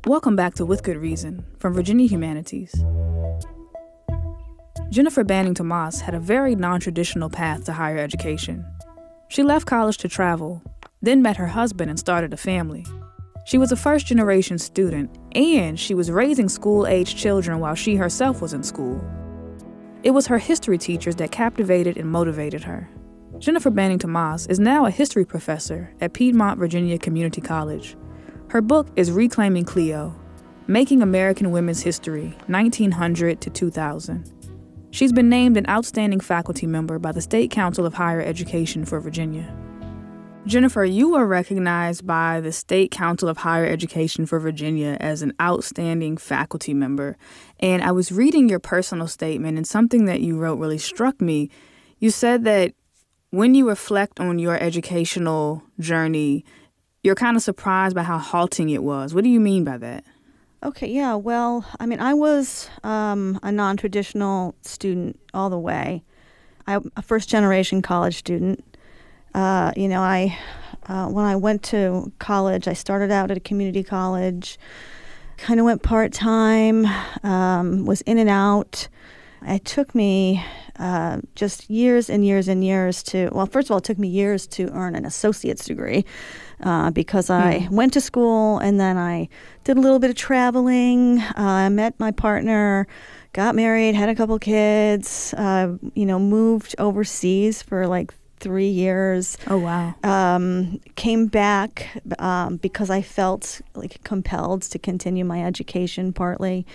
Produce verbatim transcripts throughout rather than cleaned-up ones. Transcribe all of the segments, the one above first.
Welcome back to With Good Reason from Virginia Humanities. Jennifer Banning Tomas had a very non-traditional path to higher education. She left college to travel, then met her husband and started a family. She was a first-generation student, and she was raising school-aged children while she herself was in school. It was her history teachers that captivated and motivated her. Jennifer Banning Tomas is now a history professor at Piedmont Virginia Community College. Her book is Reclaiming Cleo, Making American Women's History, nineteen hundred to two thousand. She's been named an outstanding faculty member by the State Council of Higher Education for Virginia. Jennifer, you were recognized by the State Council of Higher Education for Virginia as an outstanding faculty member. And I was reading your personal statement, and something that you wrote really struck me. You said that when you reflect on your educational journey, you're kind of surprised by how halting it was. What do you mean by that? Okay, yeah, well, I mean, I was um, a non-traditional student all the way. I'm a first-generation college student. Uh, you know, I uh, when I went to college, I started out at a community college, kind of went part-time, um, was in and out. It took me uh, just years and years and years to, well, first of all, it took me years to earn an associate's degree uh, because I mm. went to school and then I did a little bit of traveling. Uh, I met my partner, got married, had a couple kids, uh, you know, moved overseas for like three years. Oh, wow. Um, came back um, because I felt like compelled to continue my education partly.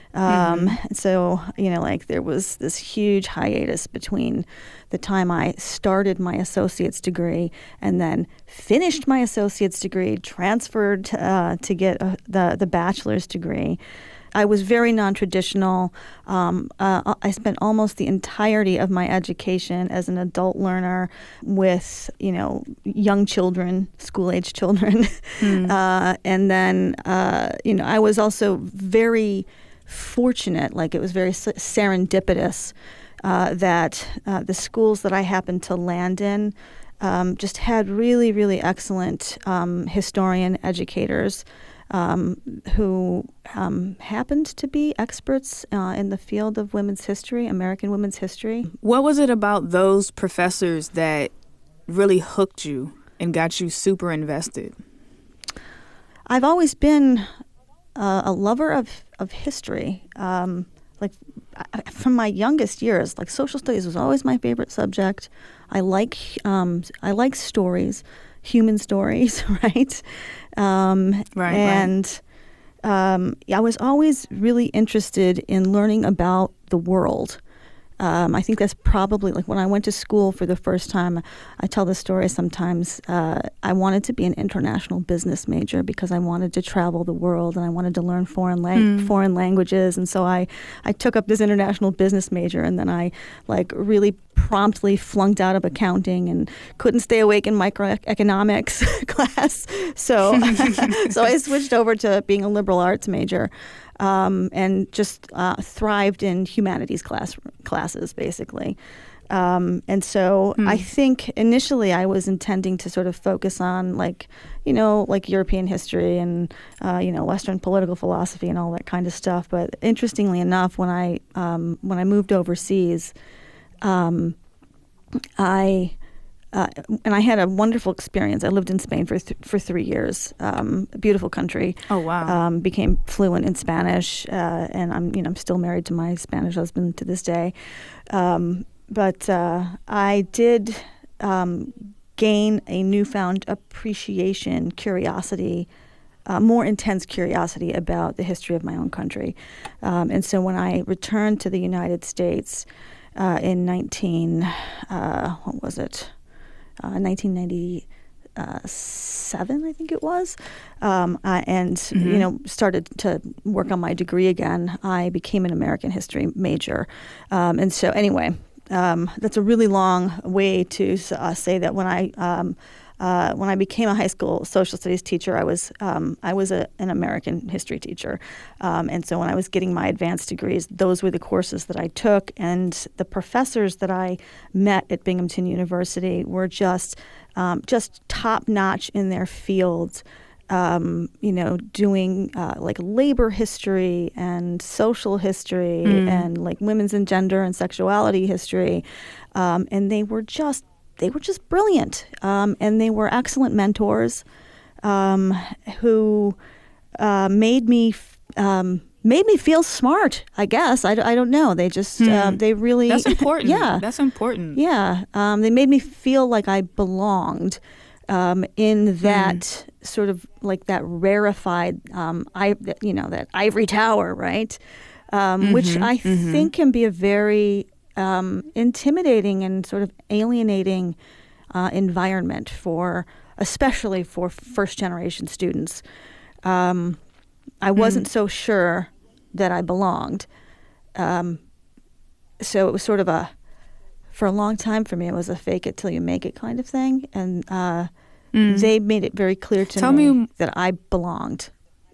Um, mm-hmm. So, you know, like there was this huge hiatus between the time I started my associate's degree and then finished my associate's degree, transferred uh, to get a, the, the bachelor's degree. I was very non-traditional. Um, uh, I spent almost the entirety of my education as an adult learner with, you know, young children, school-age children. Mm. uh, and then, uh, you know, I was also very fortunate, like it was very serendipitous uh, that uh, the schools that I happened to land in um, just had really, really excellent um, historian educators um, who um, happened to be experts uh, in the field of women's history, American women's history. What was it about those professors that really hooked you and got you super invested? I've always been uh, a lover of of history. Um, like I, from my youngest years, like social studies was always my favorite subject. I like um, I like stories, human stories, right? Um, right. And right. Um, I was always really interested in learning about the world. Um, I think that's probably, like when I went to school for the first time, I tell this story sometimes, uh, I wanted to be an international business major because I wanted to travel the world and I wanted to learn foreign lang- mm. foreign languages. And so I, I took up this international business major, and then I like really promptly flunked out of accounting and couldn't stay awake in microeconomics class. So, so I switched over to being a liberal arts major. Um, and just uh, thrived in humanities class classes, basically. Um, and so hmm. I think initially I was intending to sort of focus on, like, you know, like European history and, uh, you know, Western political philosophy and all that kind of stuff. But interestingly enough, when I um, when I moved overseas, um, I... Uh, and I had a wonderful experience. I lived in Spain for th- for three years. Um, a beautiful country. Oh wow! Um, became fluent in Spanish, uh, and I'm you know I'm still married to my Spanish husband to this day. Um, but uh, I did um, gain a newfound appreciation, curiosity, uh, more intense curiosity about the history of my own country. Um, and so when I returned to the United States uh, in nineteen, uh, what was it? Uh, nineteen ninety-seven, I think it was, um, uh, and mm-hmm. you know started to work on my degree again. I became an American history major, um, and so anyway, um, that's a really long way to uh, say that when I um, uh, when I became a high school social studies teacher, I was um, I was a, an American history teacher, um, and so when I was getting my advanced degrees, those were the courses that I took, and the professors that I met at Binghamton University were just um, just top notch in their fields. um, you know, doing uh, like labor history and social history mm. and like women's and gender and sexuality history. Um, and they were just, they were just brilliant. Um, and they were excellent mentors um, who uh, made me, um, made me feel smart, I guess. I, I don't know. They just, mm. uh, they really. That's important. Yeah. That's important. Yeah. Um, they made me feel like I belonged. Um, in that mm. sort of like that rarefied, um, I, you know, that ivory tower, right? Um, mm-hmm, which I mm-hmm. think can be a very um, intimidating and sort of alienating uh, environment for, especially for first generation students. Um, I wasn't mm. so sure that I belonged. Um, so it was sort of a, for a long time for me, it was a fake it till you make it kind of thing. And uh, mm. they made it very clear to Tell me, me that I belonged.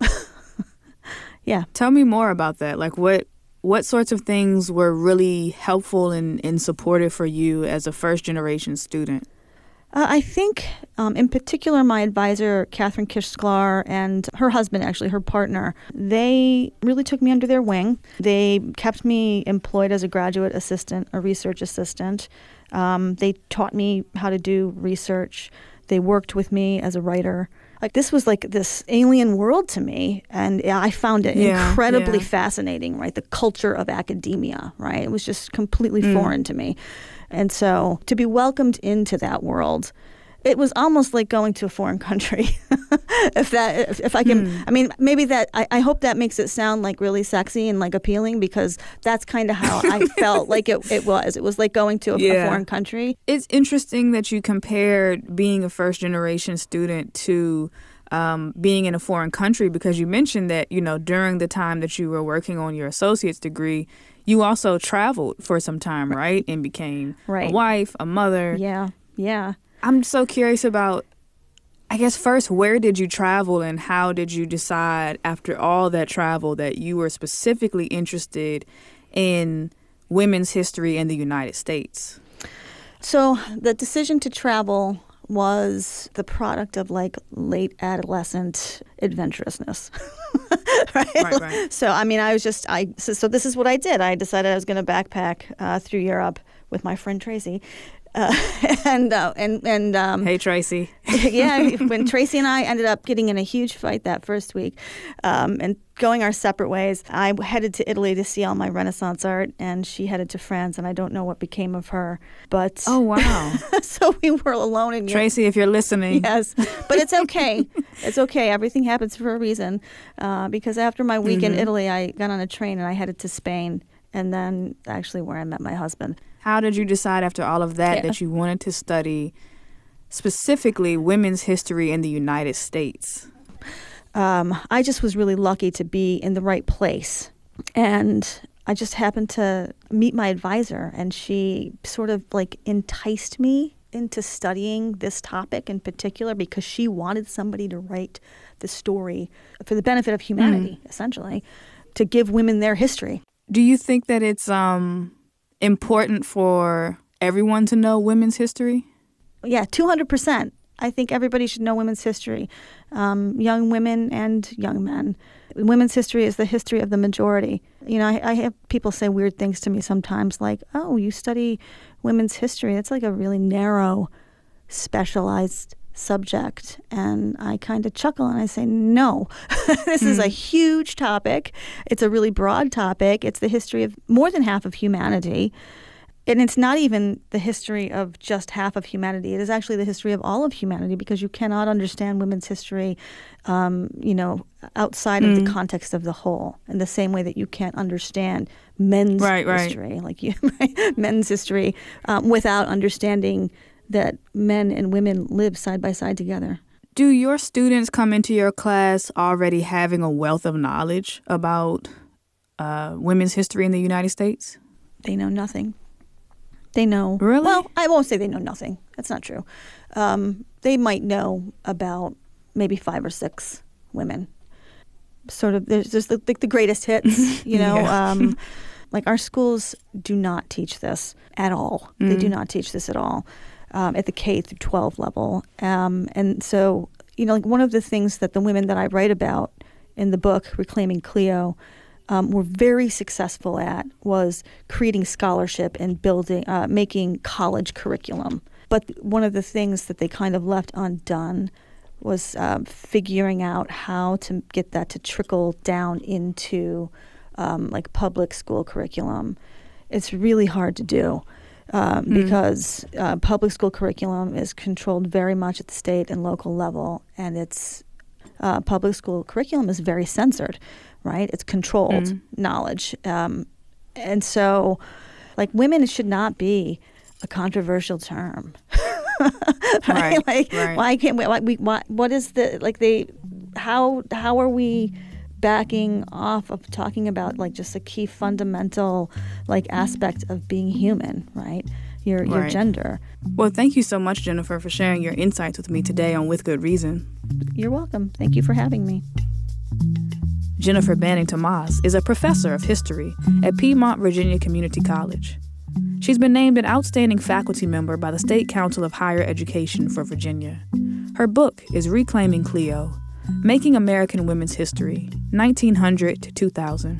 Yeah. Tell me more about that. Like what what sorts of things were really helpful and, and supportive for you as a first generation student? Uh, I think, um, in particular, my advisor, Catherine Kish-Sklar, and her husband, actually, her partner, they really took me under their wing. They kept me employed as a graduate assistant, a research assistant. Um, they taught me how to do research. They worked with me as a writer. Like, this was like this alien world to me, and I found it yeah, incredibly yeah. fascinating, right? The culture of academia, right? It was just completely mm. foreign to me. And so to be welcomed into that world, it was almost like going to a foreign country. if that, if, if I can, mm. I mean, maybe that, I, I hope that makes it sound like really sexy and like appealing, because that's kind of how I felt like it, it was. It was like going to a, yeah. a foreign country. It's interesting that you compared being a first generation student to um, being in a foreign country, because you mentioned that, you know, during the time that you were working on your associate's degree, you also traveled for some time, right? And became right. a wife, a mother. Yeah, yeah. I'm so curious about, I guess, first, where did you travel and how did you decide after all that travel that you were specifically interested in women's history in the United States? So the decision to travel was the product of like late adolescent adventurousness. right? Right, right. So, I mean, I was just, I, so, so this is what I did. I decided I was going to backpack uh, through Europe with my friend Tracy. Uh, and, uh, and, and, um, hey, Tracy. yeah. When Tracy and I ended up getting in a huge fight that first week, um, and going our separate ways, I headed to Italy to see all my Renaissance art, and she headed to France, and I don't know what became of her. But oh, wow. So we were alone in Tracy, Europe. If you're listening. Yes. But it's okay. It's okay. Everything happens for a reason. Uh, because after my week mm-hmm. in Italy, I got on a train and I headed to Spain, and then actually where I met my husband. How did you decide after all of that yeah. that you wanted to study specifically women's history in the United States? Um, I just was really lucky to be in the right place. And I just happened to meet my advisor, and she sort of like enticed me into studying this topic in particular because she wanted somebody to write the story for the benefit of humanity, mm. essentially, to give women their history. Do you think that it's um, important for everyone to know women's history? Yeah, two hundred percent. I think everybody should know women's history, um, young women and young men. Women's history is the history of the majority. You know, I, I have people say weird things to me sometimes, like, oh, you study women's history. That's like a really narrow, specialized subject. And I kind of chuckle and I say, no, this mm. is a huge topic. It's a really broad topic. It's the history of more than half of humanity. And it's not even the history of just half of humanity. It is actually the history of all of humanity, because you cannot understand women's history, um, you know, outside mm. of the context of the whole, in the same way that you can't understand men's right, history, right. like you, right? men's history, um, without understanding that men and women live side by side together. Do your students come into your class already having a wealth of knowledge about uh, women's history in the United States? They know nothing. They know. Really? Well, I won't say they know nothing. That's not true. Um, they might know about maybe five or six women. Sort of, there's just the, like the greatest hits, you know. yeah. um, like our schools do not teach this at all. Mm. They do not teach this at all um, at the K through twelve level. Um, and so you know, like one of the things that the women that I write about in the book, Reclaiming Cleo, um, were very successful at was creating scholarship and building, uh, making college curriculum. But one of the things that they kind of left undone was um, figuring out how to get that to trickle down into um, like public school curriculum. It's really hard to do um, mm. because uh, public school curriculum is controlled very much at the state and local level, and it's uh, public school curriculum is very censored, right? It's controlled mm. knowledge, um, and so like women should not be a controversial term. right? right? Like, right. why can't we? Why, we why, what is the like they? How how are we backing off of talking about like just a key fundamental like aspect of being human, right? Your your right. gender. Well, thank you so much, Jennifer, for sharing your insights with me today on With Good Reason. You're welcome. Thank you for having me. Jennifer Banning Tomas is a professor of history at Piedmont Virginia Community College. She's been named an outstanding faculty member by the State Council of Higher Education for Virginia. Her book is Reclaiming Cleo, Making American Women's History, nineteen hundred to two thousand.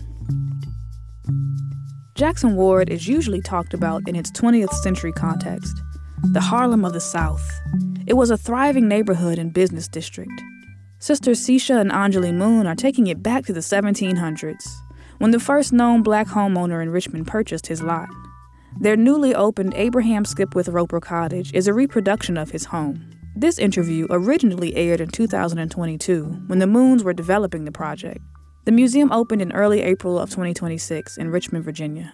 Jackson Ward is usually talked about in its twentieth century context. The Harlem of the South. It was a thriving neighborhood and business district. Sisters Sisha and Anjali Moon are taking it back to the seventeen hundreds, when the first known black homeowner in Richmond purchased his lot. Their newly opened Abraham Skipwith Roper Cottage is a reproduction of his home. This interview originally aired in two thousand twenty-two, when the Moons were developing the project. The museum opened in early April of twenty twenty-six in Richmond, Virginia.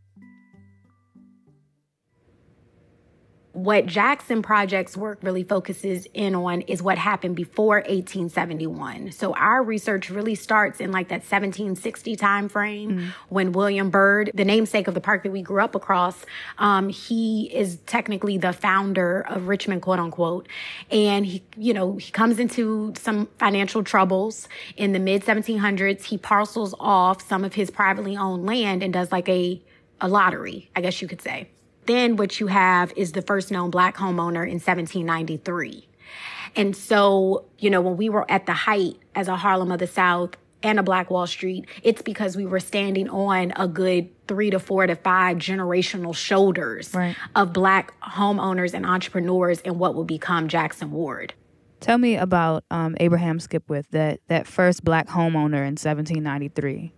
What Jackson Project's work really focuses in on is what happened before eighteen seventy-one. So our research really starts in like that seventeen sixty time frame mm. when William Byrd, the namesake of the park that we grew up across, um, he is technically the founder of Richmond, quote unquote. And he, you know, he comes into some financial troubles in the mid seventeen hundreds. He parcels off some of his privately owned land and does like a, a lottery, I guess you could say. Then what you have is the first known black homeowner in seventeen ninety-three. And so, you know, when we were at the height as a Harlem of the South and a Black Wall Street, it's because we were standing on a good three to four to five generational shoulders right. of black homeowners and entrepreneurs in what will become Jackson Ward. Tell me about um, Abraham Skipwith, that, that first black homeowner in seventeen ninety-three.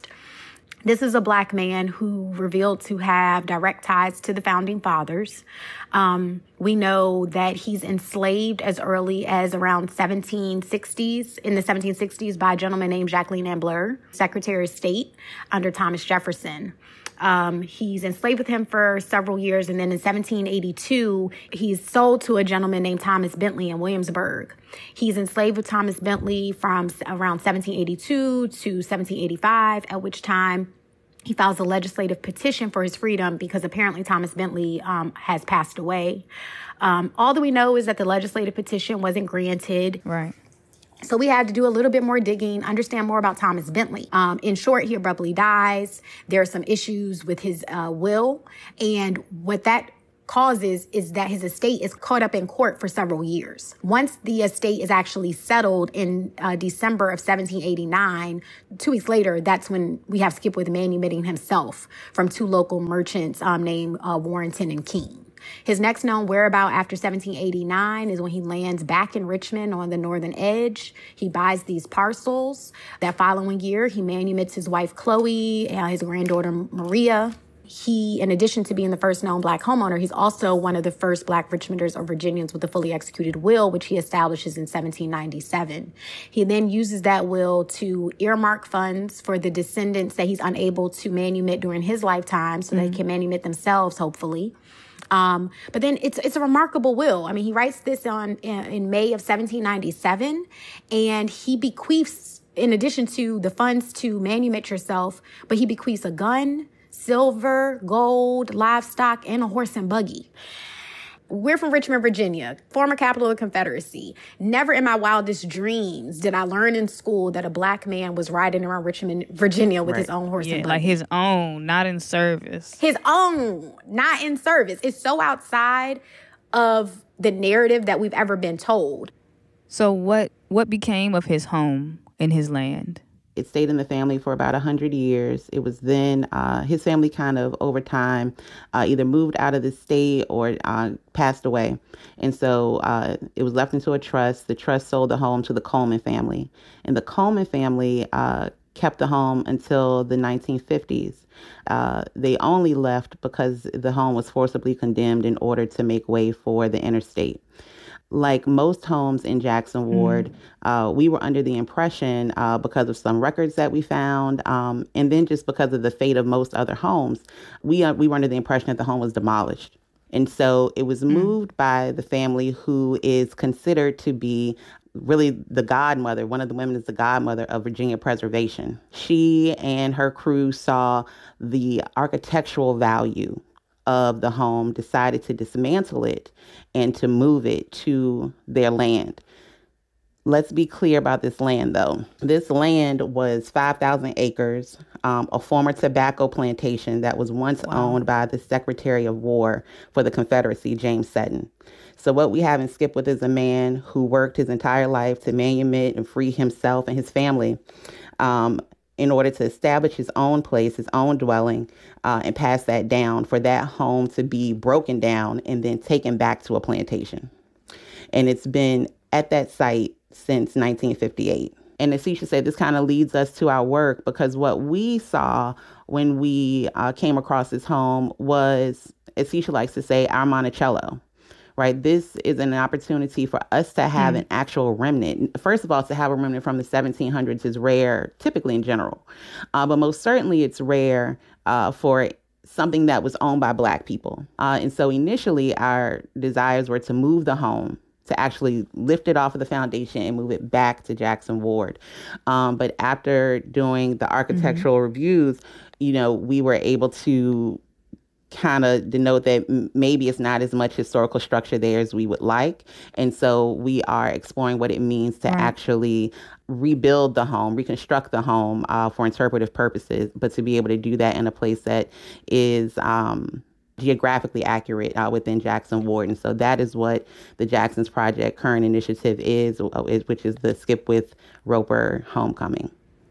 This is a black man who revealed to have direct ties to the founding fathers. Um, we know that he's enslaved as early as around seventeen sixties, in the seventeen sixties by a gentleman named Jacqueline Ambler, Secretary of State under Thomas Jefferson. Um, he's enslaved with him for several years, and then in seventeen eighty-two, he's sold to a gentleman named Thomas Bentley in Williamsburg. He's enslaved with Thomas Bentley from around seventeen eighty-two to seventeen eighty-five, at which time he files a legislative petition for his freedom because apparently Thomas Bentley um, has passed away. Um, all that we know is that the legislative petition wasn't granted. Right. So we had to do a little bit more digging, understand more about Thomas Bentley. Um, in short, he abruptly dies. There are some issues with his uh, will. And what that causes is that his estate is caught up in court for several years. Once the estate is actually settled in uh, December of seventeen eighty-nine, two weeks later, that's when we have Skipwith manumitting himself from two local merchants um, named uh, Warrenton and King. His next known whereabout after seventeen eighty-nine is when he lands back in Richmond on the northern edge. He buys these parcels. That following year, he manumits his wife, Chloe, and his granddaughter, Maria. He, in addition to being the first known black homeowner, he's also one of the first black Richmonders or Virginians with a fully executed will, which he establishes in seventeen ninety-seven. He then uses that will to earmark funds for the descendants that he's unable to manumit during his lifetime so mm-hmm. they can manumit themselves, hopefully. Um, but then it's it's a remarkable will. I mean, he writes this on in, in May of seventeen ninety-seven, and he bequeaths, in addition to the funds to manumit yourself, but he bequeaths a gun, silver, gold, livestock, and a horse and buggy. We're from Richmond, Virginia, former capital of the Confederacy. Never in my wildest dreams did I learn in school that a black man was riding around Richmond, Virginia with right. his own horse yeah, and buggy. Like his own, not in service. His own, not in service. It's so outside of the narrative that we've ever been told. So what what became of his home and his land? It stayed in the family for about one hundred years. It was then uh, his family kind of over time uh, either moved out of the state or uh, passed away. And so uh, it was left into a trust. The trust sold the home to the Coleman family. And the Coleman family uh, kept the home until the nineteen fifties. Uh, they only left because the home was forcibly condemned in order to make way for the interstate. Like most homes in Jackson Ward, mm-hmm. uh, we were under the impression, uh, because of some records that we found, um, and then just because of the fate of most other homes, we uh, we were under the impression that the home was demolished. And so it was moved mm-hmm. by the family who is considered to be really the godmother. One of the women is the godmother of Virginia preservation. She and her crew saw the architectural value of the home, decided to dismantle it and to move it to their land. Let's be clear about this land, though. This land was five thousand acres, um, a former tobacco plantation that was once wow. owned by the Secretary of War for the Confederacy, James Seton. So what we have in Skipwith is a man who worked his entire life to manumit and free himself and his family um, in order to establish his own place, his own dwelling, uh, and pass that down for that home to be broken down and then taken back to a plantation. And it's been at that site since nineteen fifty-eight. And as Cece said, this kind of leads us to our work, because what we saw when we uh, came across this home was, as Cece likes to say, our Monticello. Right. This is an opportunity for us to have mm. an actual remnant. First of all, to have a remnant from the seventeen hundreds is rare, typically in general. Uh, but most certainly it's rare uh, for something that was owned by Black people. Uh, and so initially our desires were to move the home, to actually lift it off of the foundation and move it back to Jackson Ward. Um, but after doing the architectural mm-hmm. reviews, you know, we were able to kind of denote that m- maybe it's not as much historical structure there as we would like. And so we are exploring what it means to right. actually rebuild the home, reconstruct the home uh, for interpretive purposes, but to be able to do that in a place that is um, geographically accurate uh, within Jackson Ward. And so that is what the Jackson's Project current initiative is, is which is the Skipwith Roper Homecoming.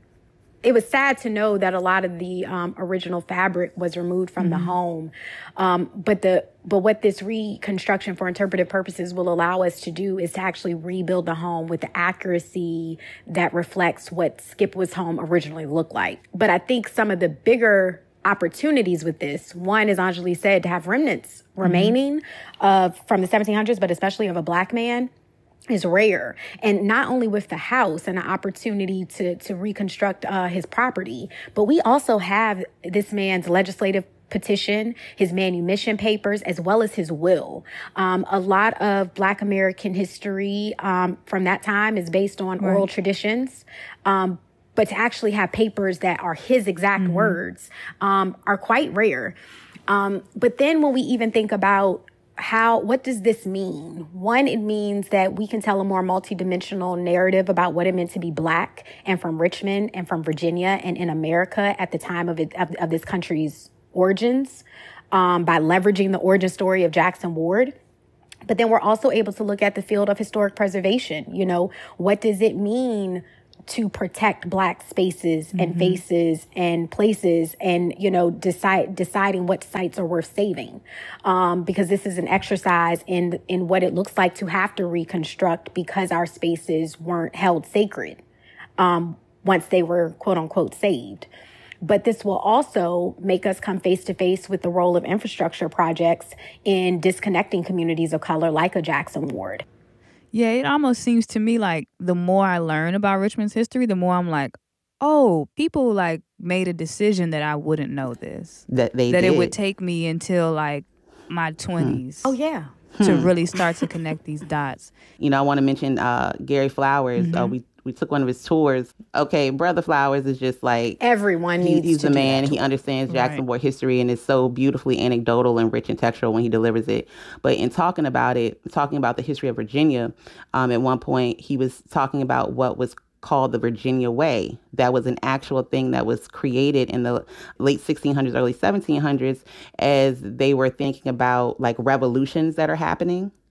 It was sad to know that a lot of the um, original fabric was removed from mm-hmm. the home. Um, but the but what this reconstruction for interpretive purposes will allow us to do is to actually rebuild the home with the accuracy that reflects what Skipwith's home originally looked like. But I think some of the bigger opportunities with this, one, as Anjali said, to have remnants mm-hmm. remaining of from the seventeen hundreds, but especially of a Black man, is rare. And not only with the house and the opportunity to, to reconstruct uh, his property, but we also have this man's legislative petition, his manumission papers, as well as his will. Um, a lot of Black American history um, from that time is based on right. oral traditions. Um, but to actually have papers that are his exact mm-hmm. words um, are quite rare. Um, but then when we even think about How, what does this mean? One, it means that we can tell a more multidimensional narrative about what it meant to be Black and from Richmond and from Virginia and in America at the time of it, of, of this country's origins um, by leveraging the origin story of Jackson Ward. But then we're also able to look at the field of historic preservation. You know, what does it mean to protect Black spaces mm-hmm. and faces and places and, you know, decide, deciding what sites are worth saving. Um, because this is an exercise in, in what it looks like to have to reconstruct because our spaces weren't held sacred, um, once they were quote unquote saved. But this will also make us come face to face with the role of infrastructure projects in disconnecting communities of color like a Jackson Ward. Yeah, it almost seems to me like the more I learn about Richmond's history, the more I'm like, oh, people like made a decision that I wouldn't know this. That they That did. It would take me until like my twenties. Hmm. Oh, yeah. To Hmm. really start to connect these dots. You know, I want to mention uh, Gary Flowers. Mm-hmm. Uh, we we took one of his tours. Okay, Brother Flowers is just like... Everyone he, needs he's to the do man. that. He understands Jackson Right. Ward history and is so beautifully anecdotal and rich and textual when he delivers it. But in talking about it, talking about the history of Virginia, um, at one point he was talking about what was called the Virginia Way. That was an actual thing that was created in the late sixteen hundreds, early seventeen hundreds, as they were thinking about like revolutions that are happening.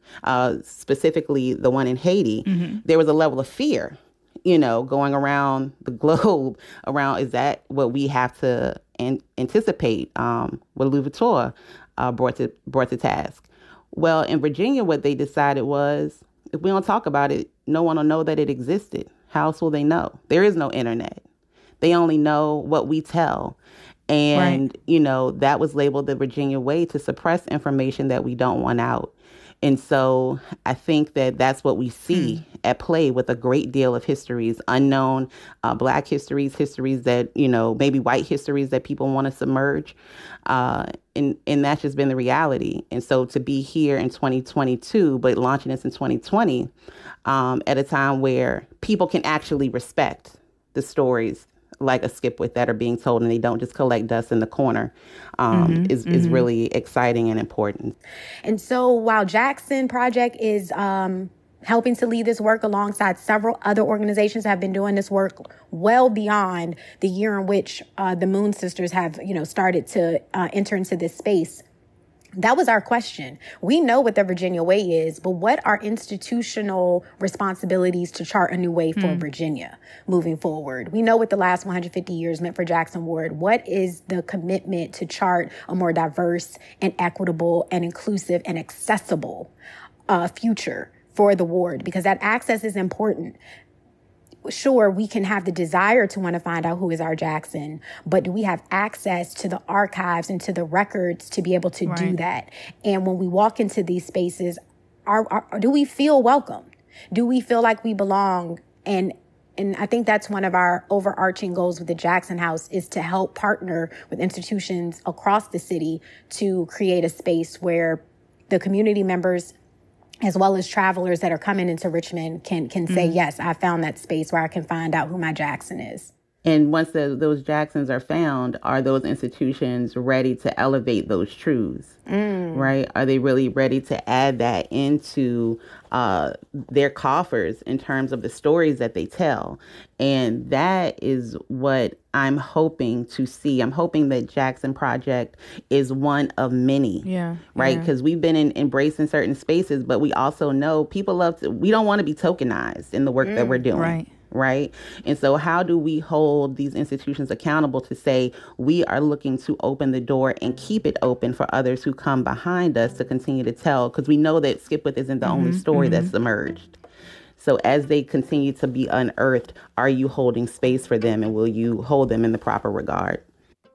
uh, specifically the one in Haiti, mm-hmm. there was a level of fear, you know, going around the globe around, is that what we have to an- anticipate, um, what Louis Vuitton uh, brought to brought to task? Well, in Virginia, what they decided was, if we don't talk about it, no one will know that it existed. How else will they know? There is no internet. They only know what we tell. And, right. you know, that was labeled the Virginia way, to suppress information that we don't want out. And so I think that that's what we see mm. at play with a great deal of histories, unknown uh, Black histories, histories that, you know, maybe white histories that people want to submerge. Uh, and, and that's just been the reality. And so to be here in twenty twenty-two, but launching this in twenty twenty, um, at a time where people can actually respect the stories like a Skipwith that are being told, and they don't just collect dust in the corner, um, mm-hmm, is, mm-hmm. is really exciting and important. And so while Jackson Project is um, helping to lead this work alongside several other organizations that have been doing this work well beyond the year in which uh, the Moon Sisters have, you know, started to uh, enter into this space, that was our question. We know what the Virginia way is, but what are institutional responsibilities to chart a new way for mm. Virginia moving forward? We know what the last one hundred fifty years meant for Jackson Ward. What is the commitment to chart a more diverse and equitable and inclusive and accessible uh, future for the ward? Because that access is important. Sure, we can have the desire to want to find out who is our Jackson, but do we have access to the archives and to the records to be able to right. do that? And when we walk into these spaces, are, are, do we feel welcome? Do we feel like we belong? And and I think that's one of our overarching goals with the Jackson House, is to help partner with institutions across the city to create a space where the community members, as well as travelers that are coming into Richmond, can can say, mm-hmm. yes, I found that space where I can find out who my Jackson is. And once the, those Jacksons are found, are those institutions ready to elevate those truths, mm. right? Are they really ready to add that into uh, their coffers in terms of the stories that they tell? And that is what I'm hoping to see. I'm hoping that Jackson Project is one of many, yeah, right? Yeah. Because we've been in, embracing certain spaces, but we also know people love to, we don't want to be tokenized in the work mm. that we're doing. Right. Right. And so how do we hold these institutions accountable to say we are looking to open the door and keep it open for others who come behind us to continue to tell? Because we know that Skipwith isn't the mm-hmm, only story mm-hmm. that's emerged. So as they continue to be unearthed, are you holding space for them, and will you hold them in the proper regard?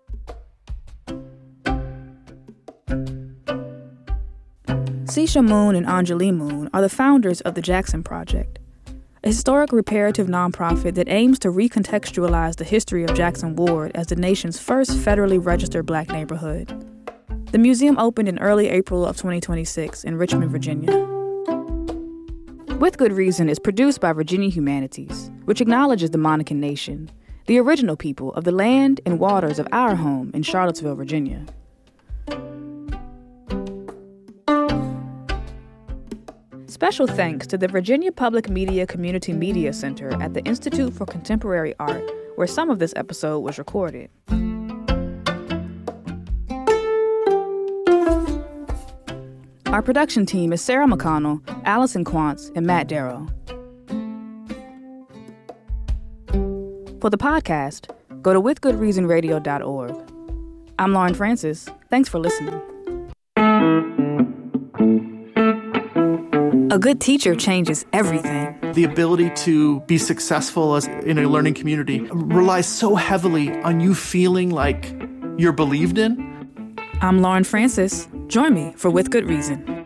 Sisha Moon and Anjali Moon are the founders of the Jackson Project, a historic reparative nonprofit that aims to recontextualize the history of Jackson Ward as the nation's first federally registered Black neighborhood. The museum opened in early April of twenty twenty-six in Richmond, Virginia. With Good Reason is produced by Virginia Humanities, which acknowledges the Monacan Nation, the original people of the land and waters of our home in Charlottesville, Virginia. Special thanks to the Virginia Public Media Community Media Center at the Institute for Contemporary Art, where some of this episode was recorded. Our production team is Sarah McConnell, Allison Quantz, and Matt Darrow. For the podcast, go to with good reason radio dot org. I'm Lauren Francis. Thanks for listening. A good teacher changes everything. The ability to be successful as in a learning community relies so heavily on you feeling like you're believed in. I'm Lauren Francis. Join me for With Good Reason.